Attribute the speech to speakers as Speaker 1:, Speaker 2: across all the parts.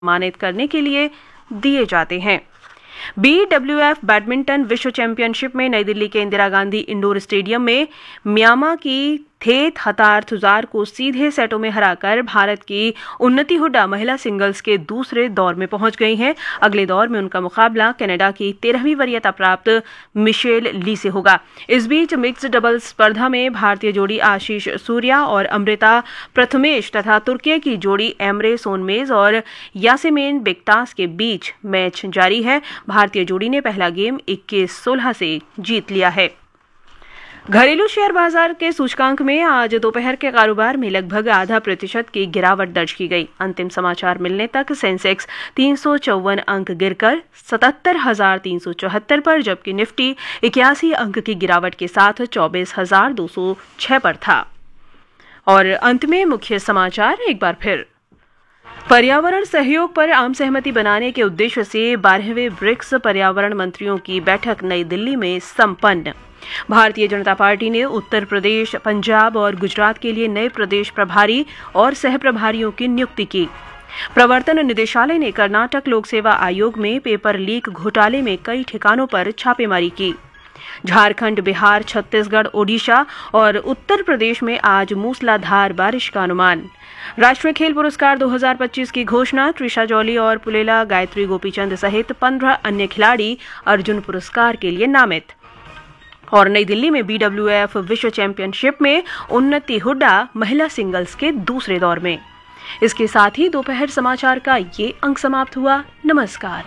Speaker 1: सम्मानित करने के लिए दिए जाते हैं। BWF बैडमिंटन विश्व चैंपियनशिप में नई दिल्ली के इंदिरा गांधी इंडोर स्टेडियम में म्यांमार की थेत हतार्थुजार को सीधे सेटों में हराकर भारत की उन्नति हुड्डा महिला सिंगल्स के दूसरे दौर में पहुंच गई हैं। अगले दौर में उनका मुकाबला कनाडा की 13वीं वरीयता प्राप्त मिशेल ली से होगा। इस बीच मिक्स्ड डबल्स स्पर्धा में भारतीय जोड़ी आशीष सूर्या और अमृता प्रथमेश तथा तुर्की की जोड़ी एमरे सोनमेज और यासेमिन बेक्तास के बीच मैच जारी है। भारतीय जोड़ी ने पहला गेम 21-16 से जीत लिया है। घरेलू शेयर बाजार के सूचकांक में आज दोपहर के कारोबार में लगभग 0.5% की गिरावट दर्ज की गई। अंतिम समाचार मिलने तक सेंसेक्स 354 अंक गिरकर 77,374 पर, जबकि निफ्टी 81 अंक की गिरावट के साथ 24,206 पर था। और अंत में मुख्य समाचार एक बार फिर। पर्यावरण सहयोग पर आम सहमति बनाने के उद्देश्य से 12वें ब्रिक्स पर्यावरण मंत्रियों की बैठक नई दिल्ली में संपन्न। भारतीय जनता पार्टी ने उत्तर प्रदेश, पंजाब और गुजरात के लिए नए प्रदेश प्रभारी और सह प्रभारियों की नियुक्ति की। प्रवर्तन निदेशालय ने कर्नाटक लोक सेवा आयोग में पेपर लीक घोटाले में कई ठिकानों पर छापेमारी की। झारखंड, बिहार, छत्तीसगढ़, ओडिशा और उत्तर प्रदेश में आज मूसलाधार बारिश का अनुमान। राष्ट्रीय खेल पुरस्कार 2025 की घोषणा। त्रिशा जॉली और पुलेला गायत्री गोपीचंद सहित 15 अन्य खिलाड़ी अर्जुन पुरस्कार के लिए नामित। और नई दिल्ली में BWF विश्व चैंपियनशिप में उन्नति हुड्डा महिला सिंगल्स के दूसरे दौर में। इसके साथ ही दोपहर समाचार का ये अंक समाप्त हुआ। नमस्कार।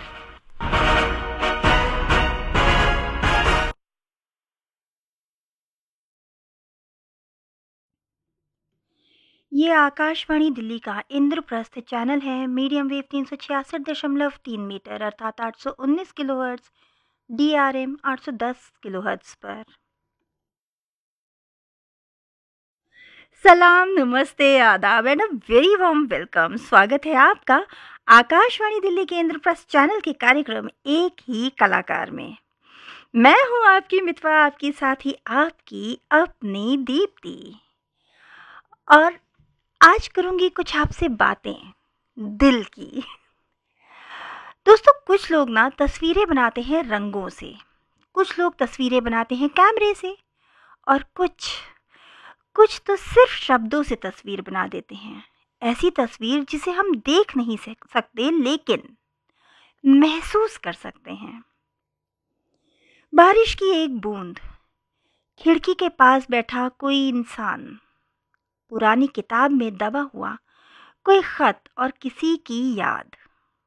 Speaker 2: ये आकाशवाणी दिल्ली का इंद्रप्रस्थ चैनल है। मीडियम वेव 366.3 मीटर अर्थात 819 किलोहर्ट्ज, DRM 810 किलोहर्ट्ज पर। सलाम, नमस्ते, आदाब and a very warm welcome. स्वागत है आपका आकाशवाणी दिल्ली के इंद्रप्रस्थ चैनल के कार्यक्रम एक ही कलाकार में। मैं हूँ आपकी मितवा, आपकी साथी, आपकी अपनी दीप्ति। और आज करूंगी कुछ आपसे बातें दिल की। दोस्तों, कुछ लोग ना तस्वीरें बनाते हैं रंगों से, कुछ लोग तस्वीरें बनाते हैं कैमरे से, और कुछ तो सिर्फ शब्दों से तस्वीर बना देते हैं। ऐसी तस्वीर जिसे हम देख नहीं सकते लेकिन महसूस कर सकते हैं। बारिश की एक बूंद, खिड़की के पास बैठा कोई इंसान, पुरानी किताब में दबा हुआ कोई खत और किसी की याद।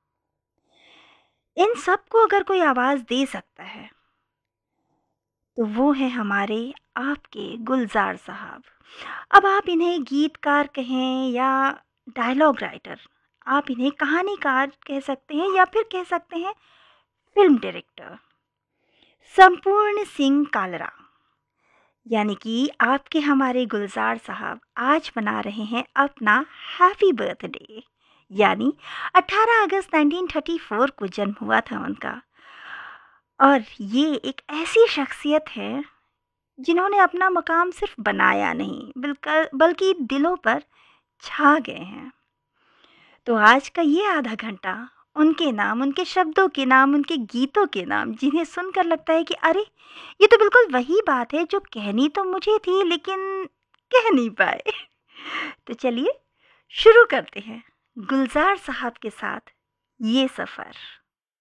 Speaker 2: इन सब को अगर कोई आवाज दे सकता है तो वो है हमारे आपके गुलजार साहब। अब आप इन्हें गीतकार कहें या डायलॉग राइटर, आप इन्हें कहानीकार कह सकते हैं या फिर कह सकते हैं फिल्म डायरेक्टर। संपूर्ण सिंह कालरा यानी कि आपके हमारे गुलजार साहब आज मना रहे हैं अपना हैप्पी बर्थडे। यानी 18 अगस्त 1934 को जन्म हुआ था उनका। और ये एक ऐसी शख्सियत है जिन्होंने अपना मकाम सिर्फ बनाया नहीं बल्कि दिलों पर छा गए हैं। तो आज का ये आधा घंटा उनके नाम, उनके शब्दों के नाम, उनके गीतों के नाम, जिन्हें सुनकर लगता है कि अरे ये तो बिल्कुल वही बात है जो कहनी तो मुझे थी लेकिन कह नहीं पाए। तो चलिए शुरू करते हैं गुलजार साहब के साथ ये सफ़र।